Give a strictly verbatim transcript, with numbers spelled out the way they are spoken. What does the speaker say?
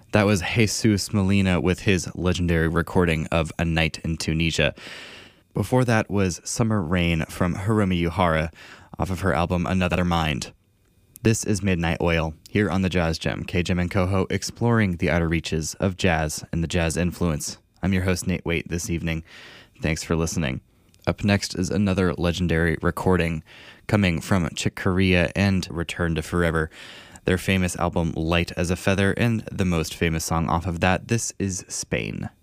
That was Jesus Molina with his legendary recording of A Night in Tunisia. Before that was Summer Rain from Harumi Yuhara off of her album Another Mind. This is Midnight Oil, here on the Jazz Gem, K Gem and Coho, exploring the outer reaches of jazz and the jazz influence. I'm your host, Nate Waite, this evening. Thanks for listening. Up next is another legendary recording coming from Chick Corea and Return to Forever. Their famous album Light as a Feather, and the most famous song off of that, this is Spain.